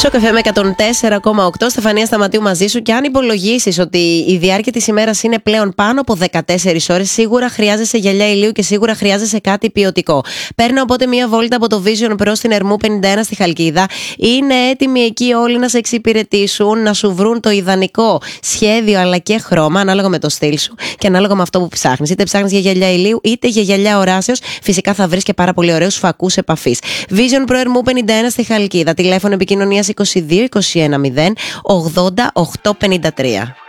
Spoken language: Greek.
Σοκ FM 104,8. Στεφανία Σταματίου μαζί σου. Και αν υπολογίσεις ότι η διάρκεια της ημέρας είναι πλέον πάνω από 14 ώρες, σίγουρα χρειάζεσαι γυαλιά ηλίου και σίγουρα χρειάζεσαι κάτι ποιοτικό. Παίρνω οπότε μία βόλτα από το Vision Pro στην Ερμού 51 στη Χαλκίδα. Είναι έτοιμοι εκεί όλοι να σε εξυπηρετήσουν, να σου βρουν το ιδανικό σχέδιο αλλά και χρώμα, ανάλογα με το στυλ σου και ανάλογα με αυτό που ψάχνεις. Είτε ψάχνεις για γυαλιά ηλίου είτε για γυαλιά οράσεως. Φυσικά θα βρεις και πάρα πολύ ωραίους φακούς επαφής. Vision Pro Ερμού 51 στη Χαλκίδα. Τηλέφωνο επικοινωνίας 22 21 0 80 853.